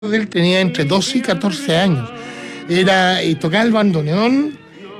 Él tenía entre 12 y 14 años. Tocaba el bandoneón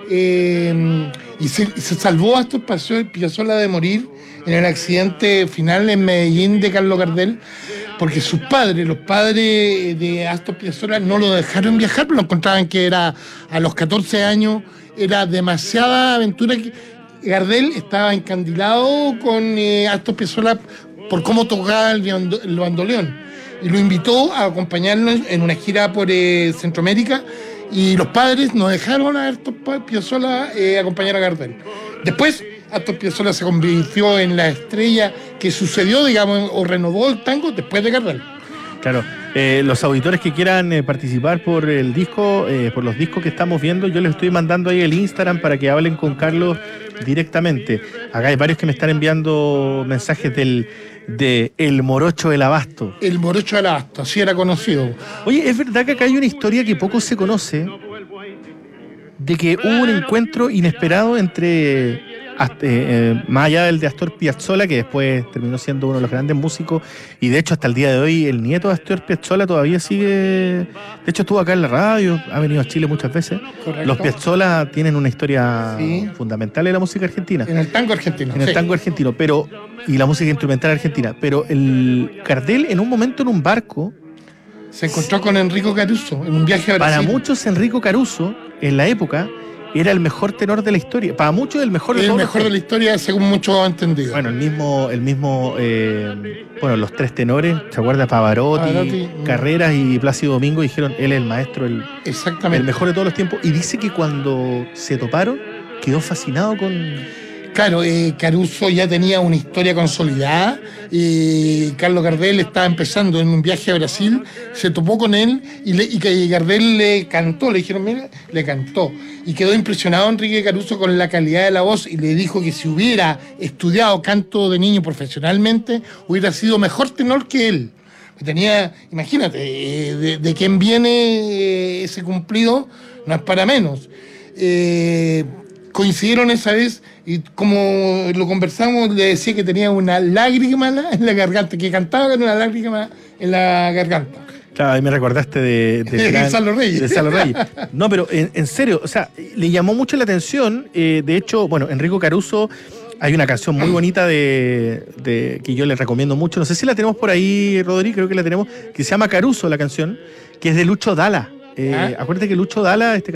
y se salvó a Astor Piazzolla de morir en el accidente final en Medellín de Carlos Gardel, porque sus padres, los padres de Astor Piazzolla, no lo dejaron viajar, pero lo encontraban que era a los 14 años, era demasiada aventura. Gardel estaba encandilado con Astor Piazzolla por cómo tocaba el bandoneón, y lo invitó a acompañarlo en una gira por Centroamérica, y los padres no dejaron a Astor Piazzolla acompañar a Gardel. Después Astor Piazzolla se convirtió en la estrella que sucedió, digamos, o renovó el tango después de Gardel. Claro, los auditores que quieran participar por el disco, por los discos que estamos viendo, yo les estoy mandando ahí el Instagram para que hablen con Carlos directamente. Acá hay varios que me están enviando mensajes de El Morocho del Abasto. El Morocho del Abasto, así era conocido. Oye, ¿es verdad que acá hay una historia que poco se conoce de que hubo un encuentro inesperado entre, más allá del de Astor Piazzolla, que después terminó siendo uno de los grandes músicos, y de hecho hasta el día de hoy el nieto de Astor Piazzolla todavía sigue, de hecho estuvo acá en la radio, ha venido a Chile muchas veces. Correcto. Los Piazzolla tienen una historia fundamental en la música argentina. En el tango argentino. En el tango argentino, y la música instrumental argentina. Pero el Gardel en un momento en un barco se encontró con Enrico Caruso en un viaje a Brasil. Para muchos, Enrico Caruso, en la época, era el mejor tenor de la historia. Para muchos, el mejor de todos. El mejor de la historia, según muchos han entendido. Bueno, los tres tenores, ¿se acuerda? Pavarotti, Carreras y Plácido Domingo dijeron, él es el maestro, el mejor de todos los tiempos. Y dice que cuando se toparon, quedó fascinado con... Claro, Caruso ya tenía una historia consolidada, y Carlos Gardel estaba empezando en un viaje a Brasil, se topó con él y Gardel le cantó, le dijeron, mira, le cantó. Y quedó impresionado Enrique Caruso con la calidad de la voz, y le dijo que si hubiera estudiado canto de niño profesionalmente, hubiera sido mejor tenor que él. Tenía, imagínate, de quién viene ese cumplido, no es para menos. Coincidieron esa vez, y como lo conversamos, le decía que tenía una lágrima en la garganta, que cantaba con una lágrima en la garganta. Claro, ahí me recordaste de Salo Reyes. De Salo Reyes. No, pero en serio, o sea, le llamó mucho la atención. De hecho, bueno, Enrico Caruso, hay una canción muy bonita que yo le recomiendo mucho. No sé si la tenemos por ahí, Rodri, creo que la tenemos, que se llama Caruso, la canción, que es de Lucho Dalla. Acuérdate que Lucho Dalla, este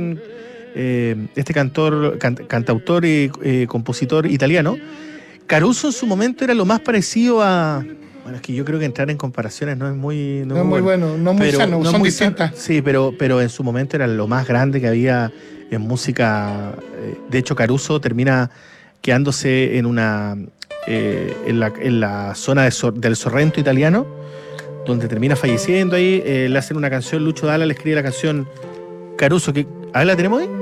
cantautor y compositor italiano, Caruso en su momento era lo más parecido a... Bueno, es que yo creo que entrar en comparaciones no es muy... No es muy bueno, no es muy sano, no son muy distintas. Sí, pero en su momento era lo más grande que había en música. De hecho, Caruso termina quedándose en la zona del Sorrento italiano, donde termina falleciendo ahí. Le hacen una canción, Lucho Dalla le escribe la canción Caruso, que... A ver, ¿la tenemos ahí?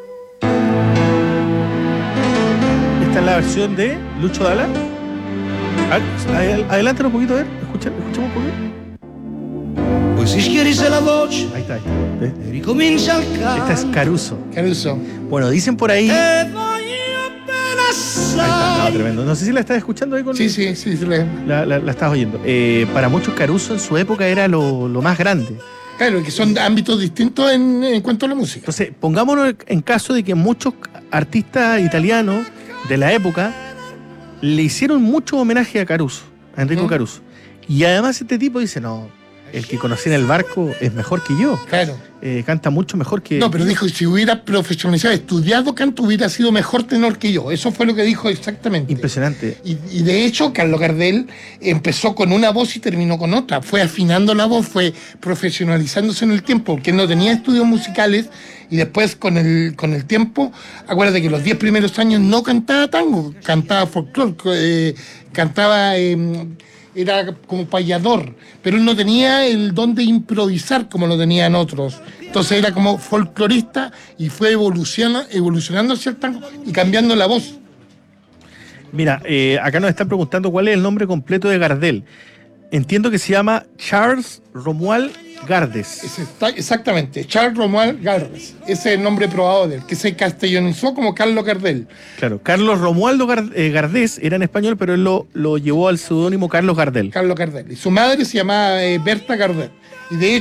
Esta es la versión de Lucho Dalla. Adelántalo un poquito, a ver. Escuchamos un poquito. Poi si schiarisce la voce. Ahí está. E ricomincia il canto. Esta es Caruso. Caruso. Bueno, dicen por ahí... E voglio appena Ahí está, no, tremendo. No sé si la estás escuchando ahí con... Sí. La estás oyendo. Para muchos, Caruso en su época era lo más grande. Claro, que son ámbitos distintos en cuanto a la música. Entonces, pongámonos en caso de que muchos artistas italianos de la época le hicieron mucho homenaje a Caruso, a Enrico Caruso. Y además este tipo dice, no, el que conocí en el barco es mejor que yo. Claro. Canta mucho mejor que... No, pero dijo, si hubiera profesionalizado, estudiado canto, hubiera sido mejor tenor que yo. Eso fue lo que dijo exactamente. Impresionante. Y de hecho, Carlos Gardel empezó con una voz y terminó con otra. Fue afinando la voz, fue profesionalizándose en el tiempo, porque no tenía estudios musicales, y después con el tiempo, acuérdate que los 10 primeros años no cantaba tango, cantaba folclore, cantaba... era como payador, pero él no tenía el don de improvisar como lo tenían otros. Entonces era como folclorista, y fue evolucionando hacia el tango y cambiando la voz. Mira, acá nos están preguntando cuál es el nombre completo de Gardel. Entiendo que se llama Charles Romuald Gardes. Exactamente, Charles Romuald Gardes. Ese es el nombre probado de él, que se castellanizó como Carlos Gardel. Claro, Carlos Romualdo Gardés era en español, pero él lo llevó al seudónimo Carlos Gardel. Carlos Gardel. Y su madre se llamaba Berta Gardel. Y de